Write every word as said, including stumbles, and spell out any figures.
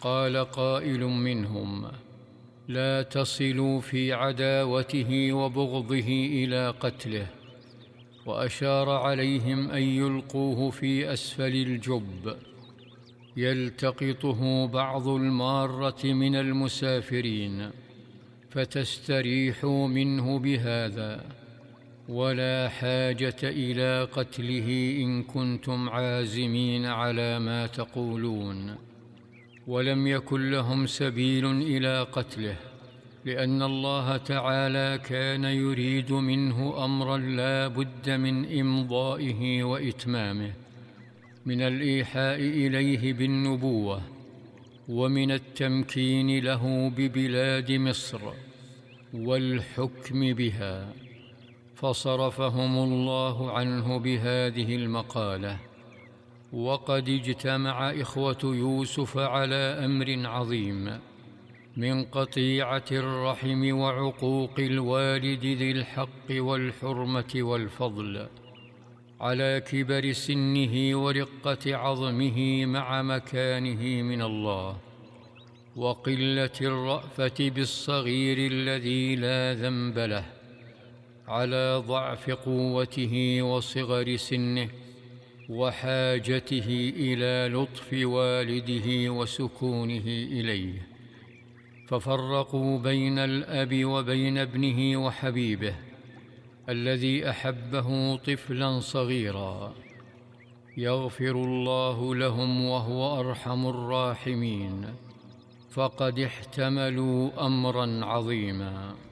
قال قائل منهم: لا تصلوا في عداوته وبغضه إلى قتله، وأشار عليهم أن يلقوه في أسفل الجب يلتقطه بعض المارة من المسافرين فتستريحوا منه بهذا، ولا حاجة إلى قتله إن كنتم عازمين على ما تقولون. ولم يكن لهم سبيل إلى قتله، لأن الله تعالى كان يريد منه أمرا لا بد من إمضائه وإتمامه، من الإيحاء إليه بالنبوة، ومن التمكين له ببلاد مصر والحكم بها، فصرفهم الله عنه بهذه المقالة. وقد اجتمع إخوة يوسف على أمر عظيم من قطيعة الرحم وعقوق الوالد ذي الحق والحرمة والفضل، على كبر سنه ورقة عظمه مع مكانه من الله، وقلة الرأفة بالصغير الذي لا ذنب له، على ضعف قوته وصغر سنه وحاجته إلى لطف والده وسكونه إليه، ففرقوا بين الأب وبين ابنه وحبيبه الذي أحبه طفلا صغيرا. يغفر الله لهم وهو أرحم الراحمين، فقد احتملوا أمرا عظيما.